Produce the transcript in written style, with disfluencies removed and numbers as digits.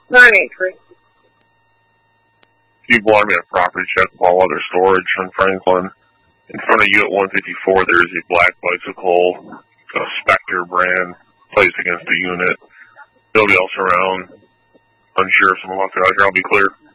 983. You belong to a property check of all other storage on Franklin. In front of you at 154, there is a black bicycle, a Spectre brand, placed against the unit. Nobody else around. Unsure if someone walked out here. I'll be clear.